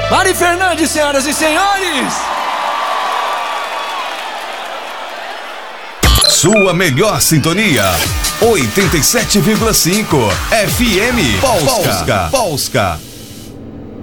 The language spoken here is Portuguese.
Mari Fernandes, senhoras e senhores. Sua melhor sintonia, 87,5 FM Polska.